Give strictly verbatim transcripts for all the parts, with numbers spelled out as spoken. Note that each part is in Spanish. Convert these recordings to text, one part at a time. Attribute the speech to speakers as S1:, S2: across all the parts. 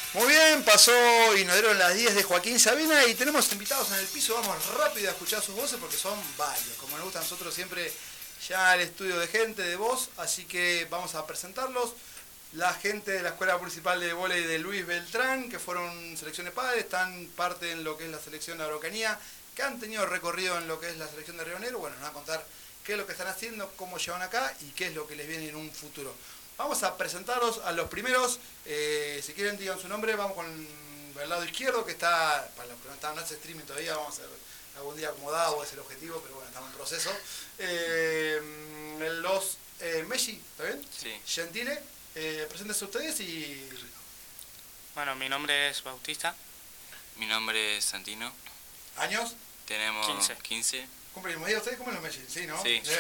S1: Muy bien, pasó y nos dieron las diez de Joaquín Sabina y tenemos invitados en el piso. Vamos rápido a escuchar sus voces porque son varios. Como nos gusta a nosotros siempre ya el estudio de gente, de voz, así que vamos a presentarlos. La gente de la Escuela Municipal de Vóley de Luis Beltrán, que fueron selección de padres, están parte en lo que es la selección de Araucanía, que han tenido recorrido en lo que es la selección de Río Negro. Bueno, nos van a contar qué es lo que están haciendo, cómo llevan acá y qué es lo que les viene en un futuro. Vamos a presentaros a los primeros. Eh, si quieren digan su nombre. Vamos con el lado izquierdo, que está, para los que no están, no es streaming todavía, vamos a ver algún día acomodado, es el objetivo, pero bueno, estamos en proceso. Eh, los eh, Messi, ¿está bien?
S2: Sí.
S1: Gentile, eh, preséntense ustedes y...
S3: Bueno, mi nombre es Bautista.
S2: Mi nombre es Santino.
S1: ¿Años?
S2: Tenemos
S3: quince.
S2: quince.
S1: ¿Cumplen el mismo día ustedes? ¿Cómo los Messi? Sí, ¿no?
S2: Sí.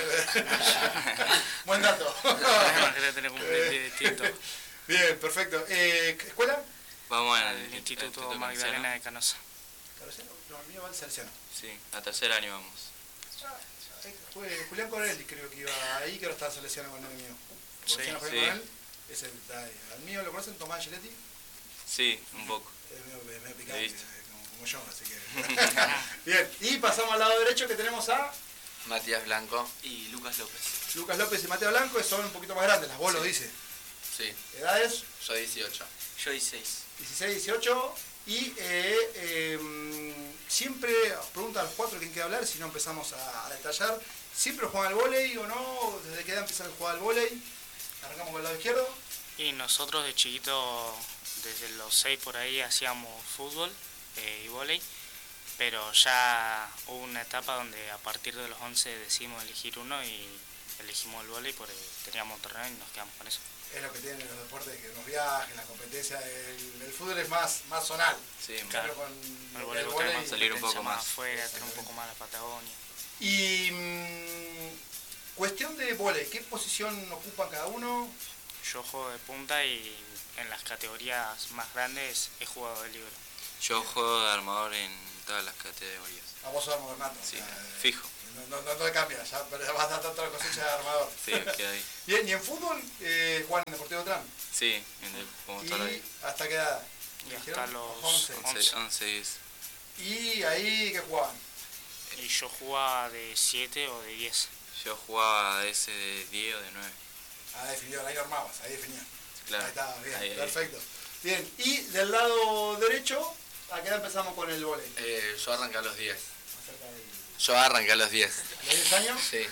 S1: Buen dato.
S3: Quería tener cumpleaños distinto.
S1: Bien, perfecto. Eh, ¿Escuela?
S2: Vamos
S3: Al
S2: al
S3: Instituto Magdalena de Canosa.
S1: ¿Carocero? No, el mío va al Salesiano.
S2: Sí, a tercer año vamos.
S1: Ah, fue Julián Corelli, creo que iba ahí, que ahora está en Salesiano con el mío.
S3: Sí,
S1: Julián
S2: sí.
S1: Corelli, ese está ahí. ¿Al mío lo conocen? ¿Tomás Giletti?
S2: Sí, un poco.
S1: Es medio, medio picante,
S2: He visto.
S1: como, como yo, así que... Bien, y pasamos al lado derecho que tenemos a
S4: Matías Blanco y Lucas López.
S1: Lucas López y Mateo Blanco, que son un poquito más grandes, las vos lo
S4: Sí.
S1: dice.
S4: Sí,
S1: ¿Edades?
S4: yo dieciocho.
S3: Yo dieciséis.
S1: dieciséis, dieciocho. Y eh, eh, siempre os preguntan a los cuatro quién quiere hablar, si no empezamos a, a detallar. ¿Siempre juegan al vóley o no? ¿Desde qué edad empezaron a jugar al vóley? Arrancamos con el lado izquierdo.
S3: Y nosotros de chiquito, desde los seis por ahí, hacíamos fútbol eh, y vóley. Pero ya hubo una etapa donde a partir de los once decidimos elegir uno y elegimos el vóley porque teníamos un torneo y nos quedamos con eso.
S1: Es lo que tienen los deportes, que los viajes, la competencia. El, el fútbol es más, más zonal.
S2: Sí,
S3: Claro.
S1: Con
S3: El
S1: el
S3: vóley
S1: vóley-
S3: tenemos
S2: salir un poco
S3: competencia
S2: más.
S3: afuera, tener un poco más la Patagonia.
S1: Y mm, cuestión de vóley, ¿qué posición ocupan cada uno?
S3: Yo juego de punta y en las categorías más grandes he jugado de libero.
S2: yo juego de armador en todas las categorías.
S1: A vos sos armador nato.
S2: Sí,
S1: o sea, eh,
S2: fijo.
S1: No, no, no, no te cambias, ya, pero ya vas a dar toda la cosecha de armador.
S2: Sí, queda ahí.
S1: Bien, ¿y en fútbol eh, juegan en Deportivo Tram?
S2: Sí, en el, como toda la
S1: ¿Y
S2: vida.
S1: hasta qué edad?
S3: Y
S1: ¿Me
S3: hasta
S1: dijeron?
S3: los
S1: once.
S2: once, once, diez.
S1: ¿Y ahí qué jugaban?
S3: Y yo jugaba de siete o de diez.
S2: Yo jugaba ese de diez o de nueve.
S1: Ah, definido, ahí lo armabas, ahí definían.
S2: Claro.
S1: Ahí está, bien,
S2: Ahí, ahí.
S1: perfecto. Bien, y del lado derecho, ¿a qué edad empezamos con el vóley?
S4: Eh, yo arranqué a los diez.
S1: Acerca del...
S4: Yo arranqué a los diez.
S1: ¿A los diez años?
S4: Sí.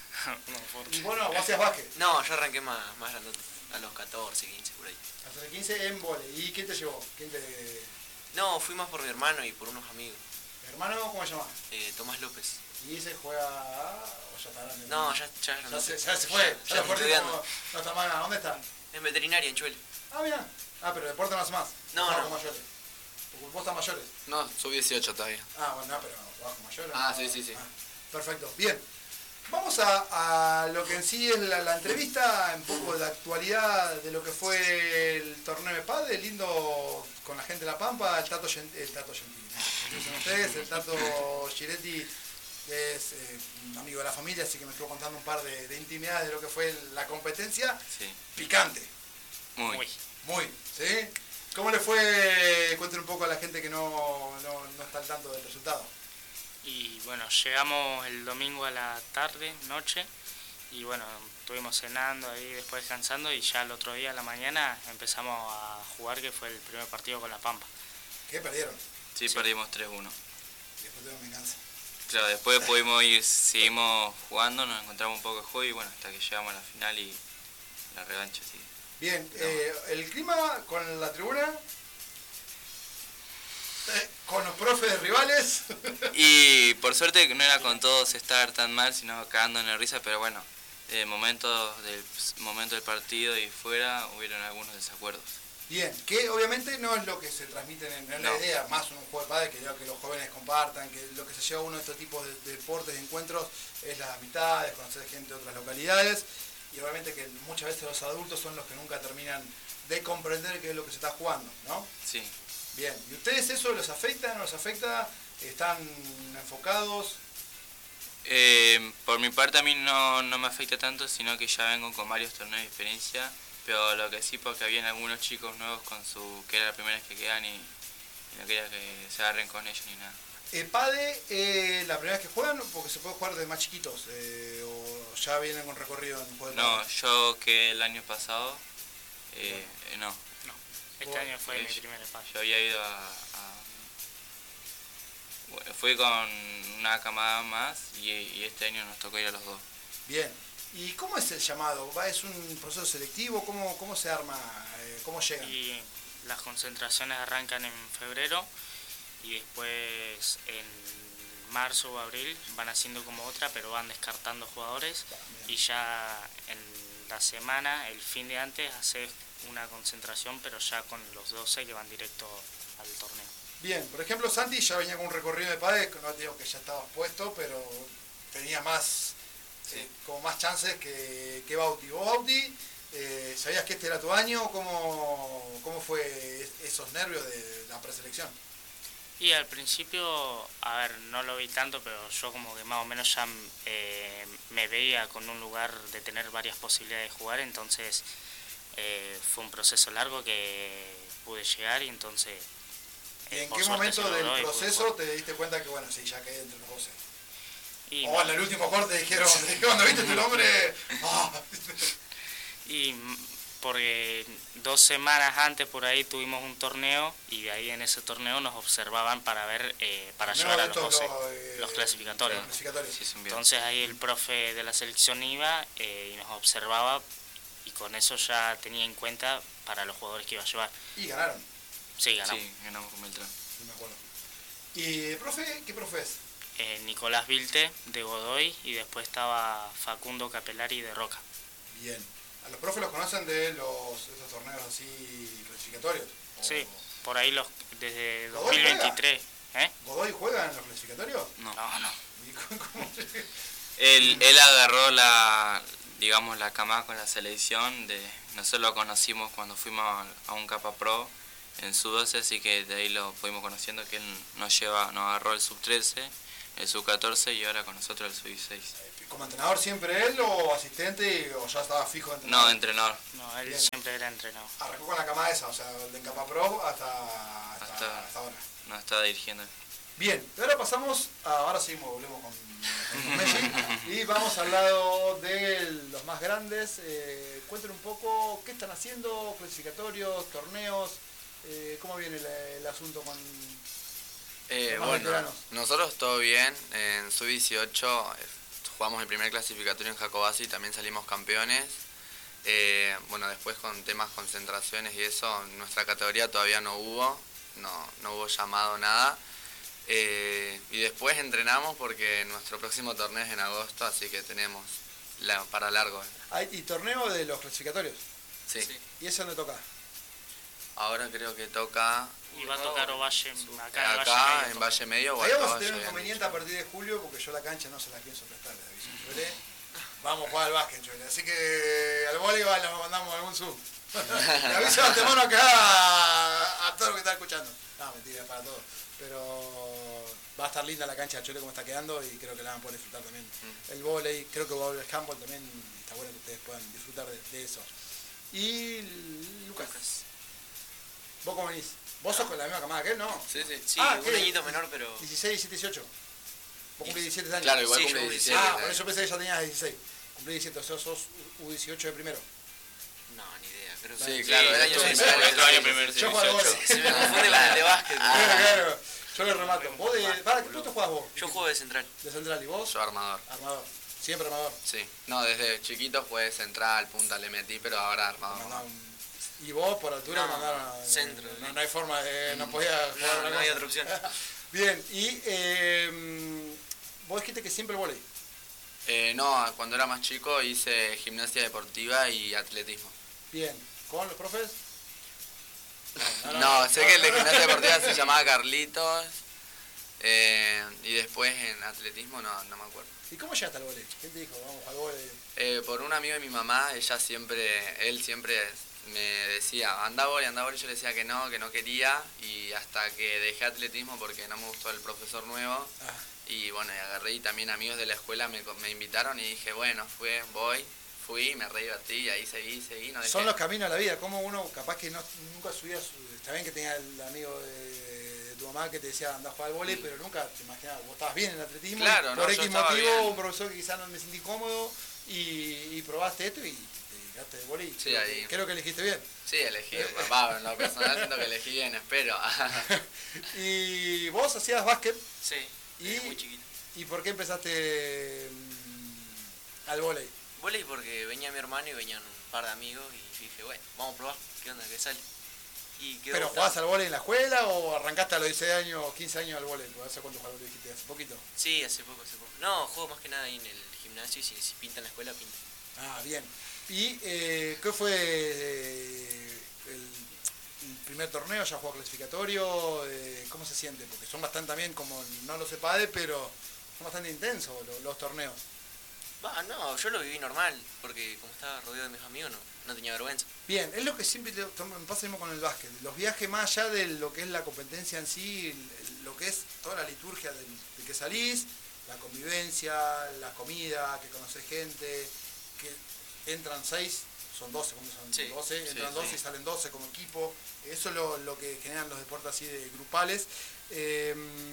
S3: No, por-
S1: Y bueno, vos hacías básquet.
S5: No, yo arranqué más, más grande, a los catorce, quince, por ahí.
S1: Hasta los quince en vóley. ¿Y quién te llevó? ¿Quién te...
S5: No, fui más por mi hermano y por unos amigos.
S1: ¿Hermano, cómo se llama?
S5: Eh, Tomás López.
S1: ¿Y ese juega a... o ya está grande?
S5: No, ya, ya,
S1: Ya
S5: no
S1: se,
S5: sé.
S1: ya se fue, ya,
S5: Ya,
S1: se
S5: ya
S1: fue el
S5: estoy
S1: ritmo, no está mal. ¿Dónde están?
S5: En veterinaria, en Chuel.
S1: Ah, mira. Ah, pero deporte no hace más.
S5: No,
S1: Jugás
S5: no.
S1: con mayores. Porque vos estás mayores.
S4: No, soy dieciocho todavía.
S1: Ah, bueno, no, pero jugás con mayores.
S4: Ah,
S1: ¿no?
S4: sí, sí, sí.
S1: Ah, perfecto. Bien. Vamos a, a lo que en sí es la, la entrevista, un poco de la actualidad de lo que fue el torneo de pádel, lindo con la gente de La Pampa, el Tato, Gent- el Tato Gentili. Dicen ustedes, el Tato Giletti es eh, un amigo de la familia, así que me estuvo contando un par de, de intimidades de lo que fue la competencia.
S2: Sí,
S1: Picante,
S2: muy.
S3: Uy.
S1: muy, ¿sí? ¿Cómo le fue? Cuenten un poco a la gente que no, no, no está al tanto del resultado.
S3: Y bueno, llegamos el domingo a la tarde, noche, y bueno, estuvimos cenando ahí, después descansando, y ya el otro día a la mañana empezamos a jugar, que fue el primer partido con La Pampa.
S1: ¿Qué perdieron?
S2: Sí,
S3: Sí.
S2: perdimos tres uno.
S1: Y después tuvieron venganza.
S2: Claro, después pudimos ir, seguimos jugando, nos encontramos un poco de juego y bueno, hasta que llegamos a la final y la revancha, sí.
S1: Bien, eh, el clima con la tribuna, eh, con los profes de rivales.
S2: Y por suerte que no era con todos estar tan mal, sino cagando en la risa, pero bueno, eh, momentos del momento del partido y fuera hubieron algunos desacuerdos.
S1: Bien, que obviamente no es lo que se transmite en, en la
S2: No.
S1: idea, más un juego de pádel, que, que los jóvenes compartan, que lo que se lleva a uno de estos tipos de, de deportes, de encuentros, es las amistades, conocer gente de otras localidades, y obviamente que muchas veces los adultos son los que nunca terminan de comprender qué es lo que se está jugando, ¿no?
S2: Sí,
S1: Bien, ¿y ustedes eso los afecta, no los afecta? ¿Están enfocados?
S2: eh, por mi parte a mí no, no me afecta tanto, sino que ya vengo con varios torneos de experiencia pero lo que sí porque habían algunos chicos nuevos con su que era la primera vez que quedan y, y no quería que se agarren con ellos ni nada.
S1: Eh, ¿Pade eh, la primera vez que juegan porque se puede jugar desde más chiquitos? Eh, ¿O ya vienen con recorrido en juego de
S2: No,
S1: pádel?
S2: yo que el año pasado, eh, eh, no.
S3: No, este
S1: Vos-
S3: año fue
S2: eh,
S3: mi
S2: yo-
S3: primer espacio.
S2: Yo había ido a... a- bueno, fui con una camada más y, y este año nos tocó ir a los dos.
S1: Bien. ¿Y cómo es el llamado? ¿Va, ¿Es un proceso selectivo? ¿Cómo, cómo se arma? Eh, ¿Cómo llegan?
S3: Y las concentraciones arrancan en febrero y después en marzo o abril van haciendo como otra, pero van descartando jugadores y ya en la semana, el fin de antes, haces una concentración, pero ya con los doce que van directo al torneo.
S1: Bien, por ejemplo, Santi ya venía con un recorrido de pádel, no te digo que ya estabas puesto, pero tenía más, eh, como más chances que, que Bauti. ¿Vos, Bauti, eh, sabías que este era tu año? ¿Cómo, cómo fue esos nervios de la preselección?
S3: Y al principio, a ver, no lo vi tanto, pero yo como que más o menos ya eh, me veía con un lugar de tener varias posibilidades de jugar, entonces eh, fue un proceso largo que pude llegar y entonces...
S1: ¿Y
S3: eh,
S1: en
S3: por
S1: qué
S3: suerte
S1: momento
S3: se
S1: del
S3: logró y pude
S1: proceso
S3: jugar.
S1: te diste cuenta que, bueno, sí, ya quedé entre los doce?
S3: Y,
S1: O en el último corte dijeron, cuando viste tu nombre, ¡ah!
S3: y mm, porque dos semanas antes por ahí tuvimos un torneo y de ahí en ese torneo nos observaban para ver, eh, para
S1: Primero
S3: llegar a los
S1: estos,
S3: doce,
S1: los, eh,
S3: los clasificatorios.
S1: los clasificatorios.
S2: Sí, es un bien.
S3: Entonces ahí el profe de la selección iba eh, y nos observaba y con eso ya tenía en cuenta para los jugadores que iba a llevar.
S1: Y ganaron,
S3: Sí, ganamos.
S2: Sí, ganamos con Beltrán.
S1: no me acuerdo. ¿Y profe? ¿Qué profe es?
S3: Eh, Nicolás Vilte de Godoy y después estaba Facundo Capelari de Roca.
S1: Bien. ¿A los profes los conocen de los esos torneos así clasificatorios? ¿O
S3: Sí, por ahí los desde
S1: ¿Godoy
S3: dos mil veintitrés. ¿Eh?
S1: ¿Godoy juega en los clasificatorios?
S2: No.
S3: No, no.
S1: ¿Y cómo- cómo-
S2: Él, él agarró la, digamos, la camada con la selección, de nosotros lo conocimos cuando fuimos a, a un Capa Pro en sub doce, así que de ahí lo fuimos conociendo, que él nos lleva, nos agarró el sub trece, el sub catorce y ahora con nosotros el sub dieciséis.
S1: ¿Como entrenador siempre él o asistente o ya estaba fijo de entrenador?
S2: No, entrenador.
S3: No, él
S1: Bien.
S3: siempre era entrenador.
S1: Arrancó con la camada esa, o sea, de Capa Pro hasta, hasta,
S2: Hasta-
S1: hasta ahora.
S2: Nos está dirigiendo.
S1: Bien, y ahora pasamos, a, ahora seguimos, volvemos con, con Messi y vamos al lado de los más grandes. Eh, cuenten un poco qué están haciendo, clasificatorios, torneos, eh, cómo viene el, el asunto con...
S4: Eh,
S1: Los más
S4: bueno,
S1: veteranos.
S4: nosotros todo bien. En sub dieciocho eh, jugamos el primer clasificatorio en Jacobasi y también salimos campeones. Eh, bueno, después con temas concentraciones y eso, en nuestra categoría todavía no hubo, no, no hubo llamado nada. Eh, y después entrenamos porque nuestro próximo torneo es en agosto, así que tenemos la, para largo.
S1: Hay, y torneo de los clasificatorios,
S4: Sí.
S1: ¿y eso dónde toca?
S4: Ahora creo que toca
S3: Y va a tocar Ovalle acá,
S4: acá
S3: en
S4: en
S3: Valle
S4: Valle Medio o
S1: Ahí vamos a
S4: Alto
S1: tener un
S4: Valle,
S1: inconveniente a partir de julio porque yo la cancha no se la pienso prestar, le aviso en Chuelé. Vamos a jugar al básquet en Chuelé, así que al voleibol le mandamos algún sub. Le aviso de antemano acá a, a todo lo que está escuchando. No, mentira, para todos. Pero va a estar linda la cancha de Chuelé como está quedando y creo que la van a poder disfrutar también.
S4: Mm.
S1: El volei, creo que va a volver el handball también, está bueno que ustedes puedan disfrutar de, de eso. Y Lucas, ¿vos cómo venís? ¿Vos sos con la misma camada que él, no?
S4: Sí, sí.
S5: Sí,
S1: Ah,
S5: un
S1: ¿qué?
S5: añito menor, pero...
S1: dieciséis, diecisiete, dieciocho. Vos cumplís diecisiete años.
S4: Claro, igual
S5: Sí,
S4: cumple
S5: yo
S4: diecisiete.
S1: Ah,
S4: ¿eh?
S1: por eso pensé que ya tenías dieciséis. Cumplí diecisiete, o sea, sos U dieciocho de primero.
S5: No, ni idea. Creo que
S4: Sí,
S5: sí,
S4: claro,
S5: el
S4: el
S5: año
S4: año
S5: sí,
S4: primero,
S5: sí,
S2: Otro año
S5: sí,
S2: primero,
S1: Yo juego al
S2: dieciocho.
S1: vóley.
S5: Se me confunde con el de básquet.
S1: Claro, claro. Yo le remato. ¿Vos de, para, ¿qué puesto jugás vos?
S5: Yo juego de central.
S1: De central, ¿y vos?
S4: Yo armador.
S1: Armador. Siempre armador.
S4: Sí. No, desde chiquito jugué central, punta le metí, pero ahora armador.
S1: Mandá un- Y vos por altura
S5: No,
S1: mandaron a-
S5: centro.
S1: No, no hay forma de. No podía jugar
S5: No,
S1: otra
S5: no hay
S1: cosa.
S5: otra opción.
S1: Bien, y eh, vos dijiste que siempre volei.
S4: Eh, no, cuando era más chico hice gimnasia deportiva y atletismo.
S1: Bien. ¿Con los profes?
S4: No, sé que el de gimnasia deportiva se llamaba Carlitos. eh, y después en atletismo no, no me acuerdo.
S1: ¿Y cómo llegaste al volei? ¿Quién te dijo? Vamos a jugar al volei.
S4: Eh, por un amigo de mi mamá, ella siempre, él siempre me decía, anda vole, anda vole, yo le decía que no, que no quería, y hasta que dejé atletismo porque no me gustó el profesor nuevo,
S1: Ah,
S4: y bueno, y agarré y también amigos de la escuela me, me invitaron y dije, bueno, fue, voy, fui, me re divertí y ahí seguí, seguí. No dejé.
S1: Son los caminos a la vida, como uno capaz que no, nunca subía, su, está bien que tenía el amigo de, de tu mamá que te decía anda a jugar al vóley,
S4: Sí.
S1: pero nunca te imaginabas, vos estabas bien en el atletismo,
S4: Claro,
S1: y
S4: no,
S1: por
S4: yo
S1: X
S4: estaba
S1: motivo,
S4: bien.
S1: un profesor que quizás no me sentí cómodo y, y probaste esto y te dedicaste de vóley.
S4: Sí,
S1: creo,
S4: ahí.
S1: que, creo que elegiste bien.
S4: Sí, elegí, papá, en lo personal siento que elegí bien, espero.
S1: Y vos hacías básquet,
S5: Sí,
S1: ¿Y?
S5: desde muy chiquito.
S1: ¿y por qué empezaste mm, al vóley?
S5: Voley porque venía mi hermano y venían un par de amigos y dije, bueno, vamos a probar, ¿qué onda? ¿Qué sale? Y quedó
S1: ¿Pero
S5: gustando.
S1: jugabas al vóley en la escuela o arrancaste a los dieciséis años o quince años al vóley? ¿Hace cuánto jugador dijiste? ¿Hace poquito?
S5: Sí, hace poco, hace poco. No, juego más que nada ahí en el gimnasio y si, si pinta en la escuela, pinta.
S1: Ah, bien. ¿Y eh, qué fue eh, el, el primer torneo? ¿Ya jugó clasificatorio? Eh, ¿Cómo se siente? Porque son bastante también, como no lo sepade, pero son bastante intensos los, los torneos.
S5: Va, no, yo lo viví normal, porque como estaba rodeado de mis amigos no, no tenía vergüenza.
S1: Bien, es lo que siempre te- to- me pasa mismo con el básquet. Los viajes más allá de lo que es la competencia en sí, el- el- lo que es toda la liturgia del- de, que salís, la convivencia, la comida, que conoces gente, que entran seis, son doce, ¿cómo son?
S5: Sí,
S1: doce,
S4: sí,
S1: entran
S4: sí.
S1: doce y salen doce como equipo. Eso es lo, lo que generan los deportes así de grupales. Eh,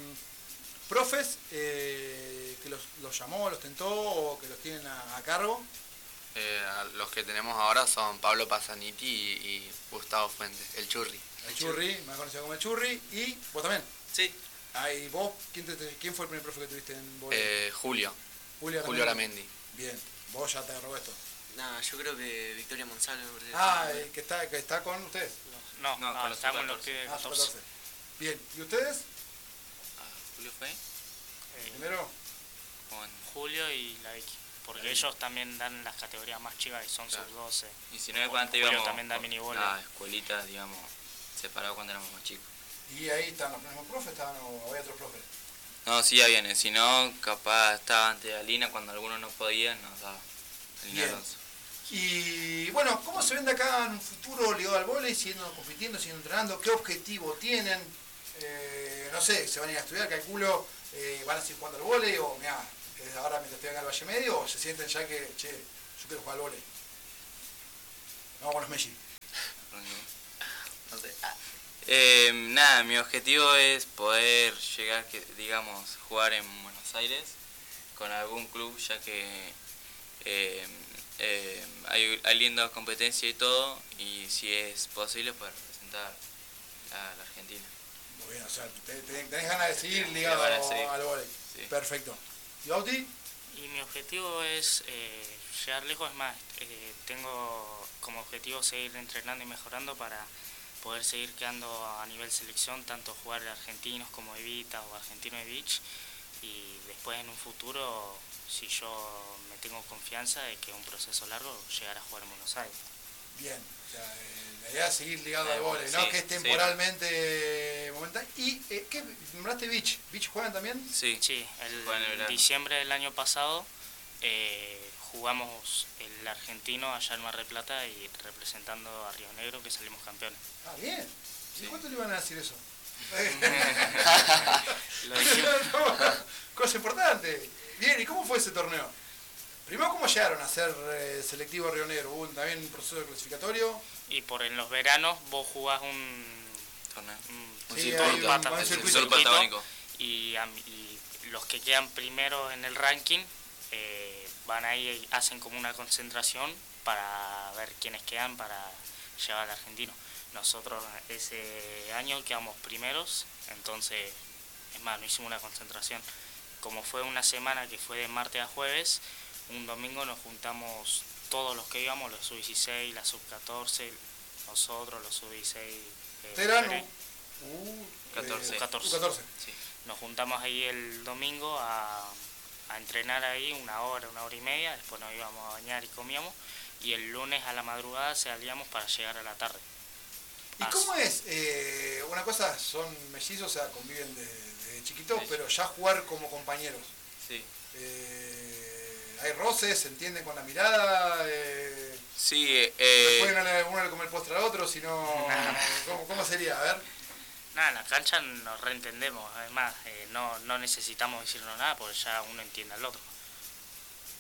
S1: profes eh, que los, los llamó, los tentó o que los tienen a, a cargo.
S4: Eh, los que tenemos ahora son Pablo Pasaniti y, y Gustavo Fuentes, el Churri.
S1: El Churri, más conocido como el Churri, y vos también.
S5: Sí,
S1: Ah, ¿y vos? ¿Quién, te- te- quién fue el primer profe que tuviste en vóley?
S4: Eh, Julio,
S1: Julio
S4: Julio
S1: Aramendi.
S4: Aramendi.
S1: Bien, vos ya te agarró esto.
S5: nada, yo creo que Victoria Monsalve me parece.
S1: Ah, el que está, que está con ustedes.
S3: No,
S2: No,
S3: no,
S2: con los
S3: estamos en los
S2: catorce.
S3: pibes de
S1: Ah, son
S3: catorce.
S1: catorce. Bien, ¿y ustedes?
S2: Ah, Julio fue
S3: Eh,
S1: Primero.
S2: con
S3: Julio y la Vicky. Porque ellos también dan las categorías más chicas y son
S2: Claro.
S3: sub doce.
S2: diecinueve
S3: Julio
S2: cuando íbamos
S3: también da
S2: por
S3: minivóley.
S2: la escuelita, digamos, separado cuando éramos más chicos.
S1: Y ahí están los mismos profes, estaban o había otros profes.
S2: No, sí, ya viene, si no, capaz estaba antes de Alina, cuando algunos no podían, nos daba Alina
S1: Bien.
S2: Alonso.
S1: Y bueno, ¿cómo se ven de acá en un futuro ligado al vóley, siguiendo compitiendo, siguiendo entrenando? ¿Qué objetivo tienen? Eh, no sé, ¿se van a ir a estudiar? Calculo, eh, ¿van a seguir jugando al vóley? O mirá, eh, ahora mientras estoy acá en el Valle Medio, o se sienten ya que, che, yo quiero jugar al vóley. Vamos con los Messi.
S5: No sé. Ah,
S2: Eh, nada, mi objetivo es poder llegar, que digamos, jugar en Buenos Aires con algún club, ya que eh, eh, hay, hay linda competencia y todo, y si es posible, poder representar a la Argentina.
S1: Muy bien, o sea, te- te- tenés ganas de seguir ligado
S2: ganas de seguir.
S1: al vóley.
S2: Sí.
S1: Perfecto. ¿Y Bauti?
S3: Y mi objetivo es eh, llegar lejos, es más, eh, tengo como objetivo seguir entrenando y mejorando para poder seguir quedando a nivel selección, tanto jugar argentinos como Evita o Argentino de Beach, y después en un futuro, si yo me tengo confianza de que es un proceso largo, llegar a jugar en Buenos Aires.
S1: Bien, o sea, eh, la idea es seguir ligado
S2: Eh,
S1: al vóley, ¿no?
S2: sí,
S1: Que es
S2: sí.
S1: temporalmente momentáneo. ¿Y eh, qué? ¿Nombraste Beach? ¿Beach juegan también?
S2: Sí,
S3: Sí,
S2: juega en el
S3: el
S2: verano.
S3: diciembre del año pasado eh, jugamos el argentino allá en Mar del Plata y representando a Río Negro que salimos campeones.
S1: Ah, bien. ¿Y
S2: Sí.
S1: cuánto le iban a decir eso?
S3: Lo dijimos,
S1: Cosa importante. Bien, ¿y cómo fue ese torneo? Primero, ¿cómo llegaron a ser eh, selectivo Río Negro? ¿Hubo un- también un proceso de clasificatorio?
S3: y por en los veranos vos jugás un,
S2: torneo.
S3: un
S2: Un
S1: Sí,
S2: circuito,
S1: hay un-
S3: pata-
S1: un
S2: el
S1: circuito.
S2: circuito patagónico.
S3: y, a- y los que quedan primero en el ranking eh, van ahí y hacen como una concentración para ver quiénes quedan para llevar al argentino. Nosotros ese año quedamos primeros, entonces, es más, no hicimos una concentración. Como fue una semana que fue de martes a jueves, un domingo nos juntamos todos los que íbamos, los sub dieciséis, la sub catorce, nosotros, los sub dieciséis. eh,
S1: Terano.
S3: mujeres.
S1: Uh,
S2: catorce.
S1: eh,
S3: catorce.
S1: U catorce.
S2: Sí.
S3: Nos juntamos ahí el domingo a, a entrenar ahí una hora, una hora y media, después nos íbamos a bañar y comíamos, y el lunes a la madrugada salíamos para llegar a la tarde.
S1: ¿Y
S3: Así.
S1: cómo es? Eh, una cosa, son mellizos, o sea, conviven desde de chiquitos,
S2: Sí.
S1: pero ya jugar como compañeros.
S2: Sí.
S1: Eh, ¿Hay roces? ¿Se entienden con la mirada? Eh,
S2: Sí, eh,
S1: ¿Después no le, uno le come el postre al otro? Sino, ¿cómo, ¿Cómo sería? A ver.
S3: Nada, en la cancha nos reentendemos, además, eh, no, no necesitamos decirnos nada porque ya uno entiende al otro.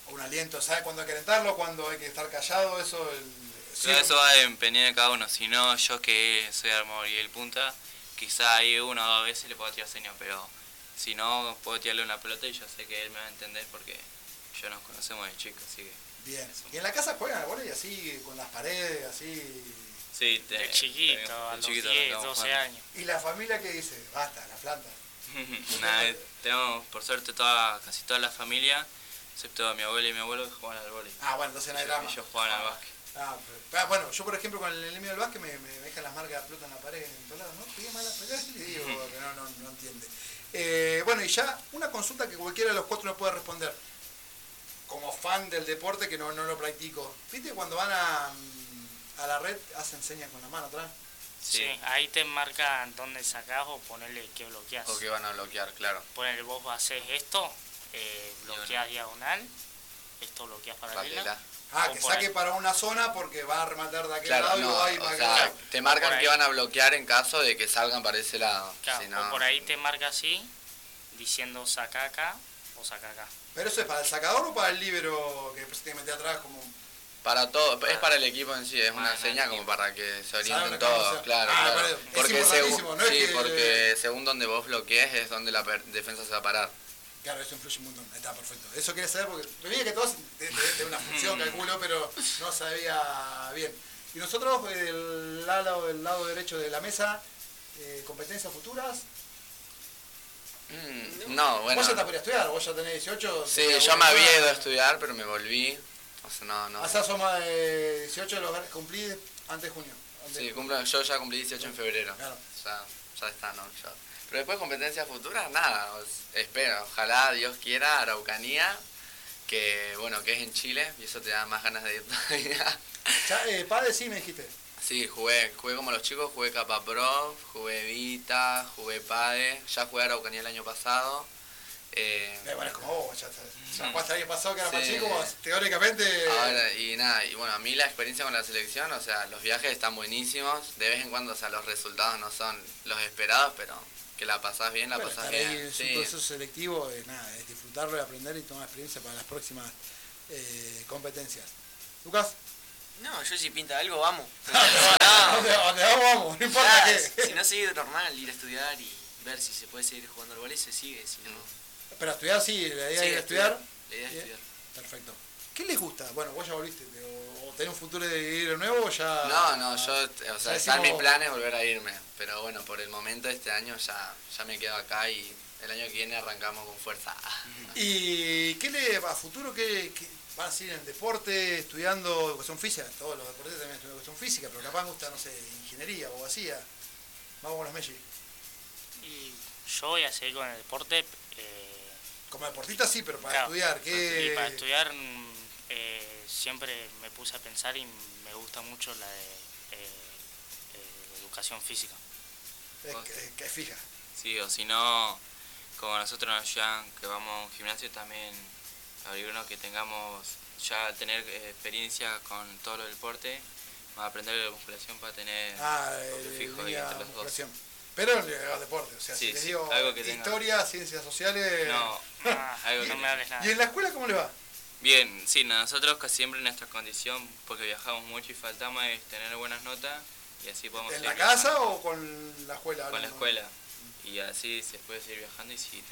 S1: un aliento, ¿sabe cuándo hay que alentarlo, cuándo hay que estar callado? Eso, el, sí,
S2: Todo eso va a depender de cada uno. Si no, yo que soy armador y el punta, quizá ahí una o dos veces le puedo tirar señas, pero si no, puedo tirarle una pelota y yo sé que él me va a entender porque ya nos conocemos de chicos, así que...
S1: Bien. ¿Y en la casa juegan al vóley así, con las paredes, así?
S2: Sí, te,
S3: De chiquito,
S2: te-
S3: a
S2: de
S3: los
S2: chiquito
S3: diez,
S2: arrancamos
S3: doce
S2: jugando.
S3: años.
S1: ¿Y la familia qué dice? Basta, la planta.
S2: Nada, eh, tenemos por suerte toda, casi toda la familia, excepto mi abuela y mi abuelo que juegan al vóley.
S1: Ah, bueno, entonces no hay drama.
S2: Ellos juegan al básquet.
S1: Ah, pero- ah, bueno, yo por ejemplo con el enemigo del básquet me, me dejan las marcas de la pelota en la pared en todos lados, ¿no? Pegué mal la pelota y le digo que no, no, no entiende. Eh, bueno, y ya una consulta que cualquiera de los cuatro me puede responder. Como fan del deporte que no, no lo practico. ¿Viste cuando van a, mm, a la red hacen señas con la mano atrás?
S3: Sí.
S2: Sí.
S3: ahí te marcan dónde sacás o ponerle que bloqueas.
S4: O que van a bloquear, claro.
S3: Ponele, vos haces esto, eh, bloqueas diagonal, esto bloqueas paralela.
S4: Paralela.
S1: Ah,
S3: O
S1: que
S3: por
S1: saque
S3: ahí.
S1: para una zona porque va a rematar de aquel
S4: Claro,
S1: lado y
S4: no,
S1: vos ahí
S4: o
S1: para
S4: sea,
S1: acá.
S4: te
S3: Por
S4: marcan
S3: ahí.
S4: que van a bloquear en caso de que salgan para ese lado.
S3: Claro,
S4: Si no,
S3: o por ahí te marca así, diciendo saca acá o saca acá.
S1: ¿Pero eso es para el sacador o para el líbero que después se tiene que meter atrás como...
S4: Para todo, es para el equipo en sí, es una
S2: Ah,
S4: seña
S2: no,
S4: como
S2: sí.
S4: para que se
S1: Saben
S4: orienten
S1: lo que
S4: todos,
S1: vamos a hacer.
S4: claro,
S1: Ah,
S4: claro.
S1: vale, es
S4: Porque,
S1: importantísimo,
S4: según,
S1: no es
S4: sí,
S1: que-
S4: porque según donde vos bloquees es donde la per- defensa se va a parar.
S1: Claro, eso influye un montón. Está perfecto. Eso quería saber porque venía que todos de, de- de una función, calculo, pero no sabía bien. Y nosotros, del lado, del lado derecho de la mesa, eh, competencias futuras.
S4: Mm, no, bueno.
S1: Vos ya te podrías estudiar, vos ya tenés dieciocho.
S4: Sí,
S1: te-
S4: yo me había ido a estudiar, pero me volví. O sea, no, no.
S1: O sea, somos de dieciocho, los cumplí antes de junio. Antes
S4: Sí,
S1: de-
S4: cumplo- yo ya cumplí dieciocho en febrero.
S1: Claro.
S4: Ya, ya está, ¿no? Ya. Pero después competencias futuras, nada. os- espero, ojalá Dios quiera, Araucanía, que bueno, que es en Chile, y eso te da más ganas de ir todavía.
S1: Ya, eh, padre, sí me dijiste.
S4: Sí, jugué, jugué como los chicos, jugué Capa Pro, jugué Vita, jugué Pade, ya jugué Araucanía el año pasado. Eh,
S1: Eh, bueno, es como vos, ya, ya jugaste el año pasado que era más
S4: Sí.
S1: chico, vos, teóricamente.
S4: Ahora, y nada, y bueno, a mí la experiencia con la selección, o sea, los viajes están buenísimos, de vez en cuando, o sea, los resultados no son los esperados, pero que la pasás bien, la
S1: bueno,
S4: pasás
S1: estar ahí
S4: bien.
S1: es
S4: Sí.
S1: un proceso selectivo, de nada, es disfrutarlo y aprender y tomar experiencia para las próximas eh, competencias. Lucas,
S5: No, yo si pinta algo, vamos.
S1: ¿a dónde, a dónde vamos? Vamos, no importa
S5: Nada,
S1: qué.
S5: si no sigue normal, ir a estudiar y ver si se puede seguir jugando al vóley, se sigue, si no...
S1: Pero a estudiar sí, la idea
S5: Sí,
S1: es ir a estudiar.
S5: La idea es
S1: Bien.
S5: estudiar.
S1: Perfecto. ¿Qué les gusta? Bueno, vos ya volviste, o, o tenés un futuro de ir de nuevo o ya...
S4: No, no, yo, o
S1: ya
S4: sea, está en mis
S1: decimos-
S4: planes volver a irme, pero bueno, por el momento este año ya, ya me quedo acá y el año que viene arrancamos con fuerza.
S1: ¿Y qué le va a futuro? ¿Qué, qué van a seguir en deporte, estudiando educación física? Todos los deportistas también estudian educación física, pero capaz me gusta, no sé, ingeniería, abogacía. Vamos con los Messi.
S3: Y yo voy a seguir con el deporte. eh,
S1: Como deportista sí, pero para
S3: Claro.
S1: estudiar, ¿qué...?
S3: Y para estudiar mm, eh, siempre me puse a pensar y me gusta mucho la de eh, eh, educación física.
S1: Es que, que es fija.
S2: Sí, o si no, como nosotros nos ayudan, que vamos a un gimnasio, también abrir uno que tengamos, ya tener eh, experiencia con todo el deporte, más aprender de musculación para tener
S1: Ah,
S2: toque
S1: eh,
S2: fijo y
S1: línea
S2: entre los dos.
S1: musculación. Pero en el deporte, o sea,
S2: Sí,
S1: si les
S2: sí,
S1: digo
S2: algo que tenga.
S1: historia, ciencias sociales...
S2: No,
S3: Ah,
S2: algo
S1: ¿Y,
S3: no me hables nada.
S1: ¿Y en la escuela cómo le va?
S2: bien, sí, nosotros casi siempre nuestra condición, porque viajamos mucho y faltamos, es tener buenas notas y así podemos
S1: ¿En
S2: seguir
S1: la casa
S2: viajando
S1: o con la escuela?
S2: con la
S1: Hablando.
S2: escuela. Y así se puede seguir viajando y si